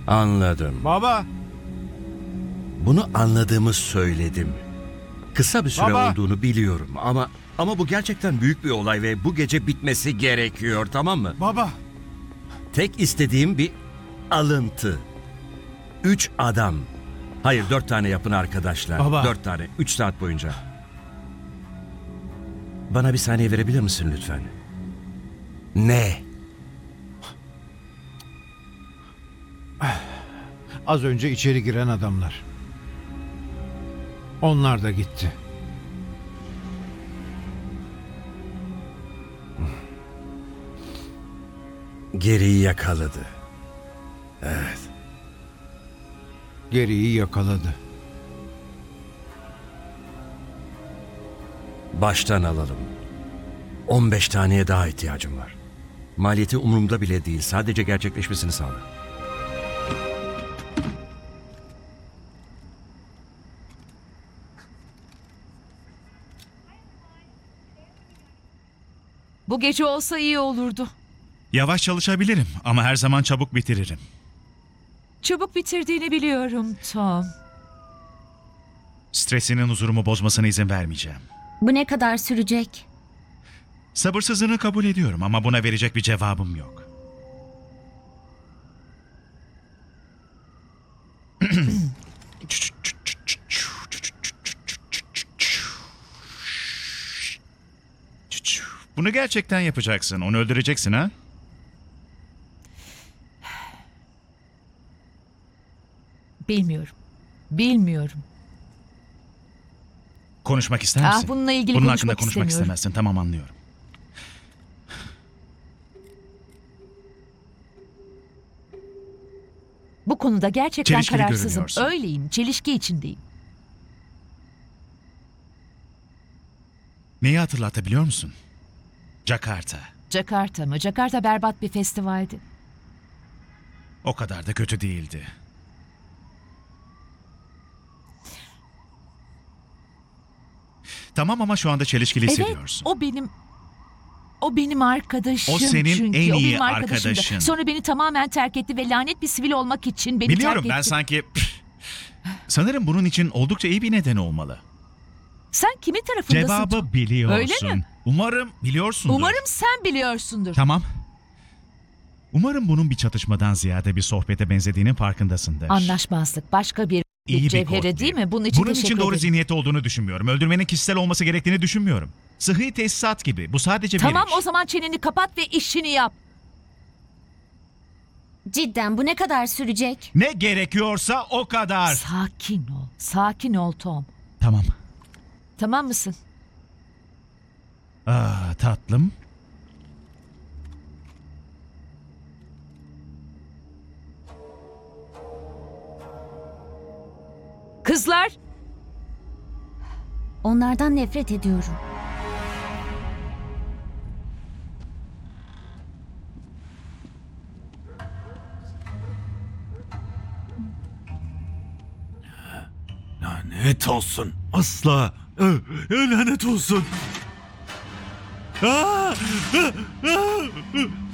Anladım. Baba! Bunu anladığımı söyledim. Kısa bir süre Baba! olduğunu biliyorum ama bu gerçekten büyük bir olay ve bu gece bitmesi gerekiyor, tamam mı? Baba! Tek istediğim bir alıntı. 3 adam. Hayır, 4 tane yapın arkadaşlar. Baba. 4 tane. 3 saat boyunca. Bana bir saniye verebilir misin lütfen? Ne? Az önce içeri giren adamlar. Onlar da gitti. Geriyi yakaladı. Evet. Geriyi yakaladı. Baştan alalım. 15 taneye daha ihtiyacım var. Maliyeti umurumda bile değil. Sadece gerçekleşmesini sağla. Bu gece olsa iyi olurdu. Yavaş çalışabilirim ama her zaman çabuk bitiririm. Çabuk bitirdiğini biliyorum Tom. Stresinin huzurumu bozmasına izin vermeyeceğim. Bu ne kadar sürecek? Sabırsızlığını kabul ediyorum ama buna verecek bir cevabım yok. Bunu gerçekten yapacaksın. Onu öldüreceksin ha? Bilmiyorum. Bilmiyorum. Konuşmak ister misin? Bununla ilgili Bunun konuşmak hakkında konuşmak istemiyorum. istemezsin. Tamam, anlıyorum. Bu konuda gerçekten Çelişkili kararsızım. görünüyorsun. Öyleyim. Çelişki içindeyim. Neyi hatırlatabiliyor musun? Jakarta. Jakarta mı? Jakarta berbat bir festivaldi. O kadar da kötü değildi. Tamam ama şu anda çelişkili hissediyorsun. O benim arkadaşım. O senin çünkü. en O iyi benim arkadaşımdı. arkadaşın. Sonra beni tamamen terk etti ve lanet bir sivil olmak için beni Biliyorum, terk ben etti. sanki... Sanırım bunun için oldukça iyi bir neden olmalı. Sen kimin tarafındasın Cevabı Tom? biliyorsun. Öyle mi? Umarım biliyorsundur. Umarım sen biliyorsundur. Tamam. Umarım bunun bir çatışmadan ziyade bir sohbete benzediğinin farkındasındır. Anlaşmazlık başka bir İyi bir cevhere kod değil mi? Bunun için Bunun için teşekkür doğru ederim. zihniyette olduğunu düşünmüyorum. Öldürmenin kişisel olması gerektiğini düşünmüyorum. Sıhhi tesisat gibi. Bu sadece bir Tamam, iş. o zaman çeneni kapat ve işini yap. Cidden bu ne kadar sürecek? Ne gerekiyorsa o kadar. Sakin ol. Sakin ol Tom. Tamam. Tamam mısın? Tatlım. Kızlar, Onlardan nefret ediyorum. Lanet olsun. Asla. Lanet olsun.